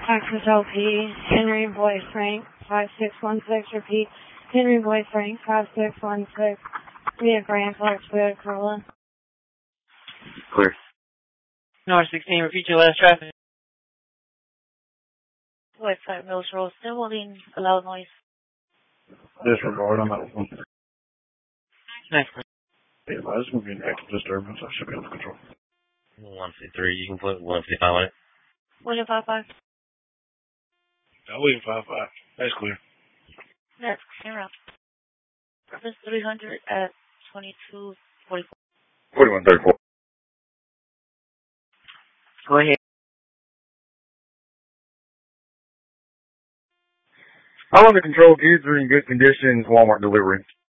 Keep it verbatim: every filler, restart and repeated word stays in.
Access L P, Henry Boy Frank, five six one six, repeat, Henry Boy Frank, five six one six, via Grand Park, Toyota Corolla. Clear. North sixteen, repeat your last traffic. White Flat Mills Road, still holding a loud noise. Disregard, I'm out of one. Next. Yeah, I was moving back to disturbance. I should be under control. one fifty-three, you can put one fifty-five on it. one five five. I'll leave five five. That's clear. That's clear up. Purpose three hundred at twenty-two forty-four. forty-one thirty-four. Go ahead. I'm under control. Kids are in good condition. Walmart delivery.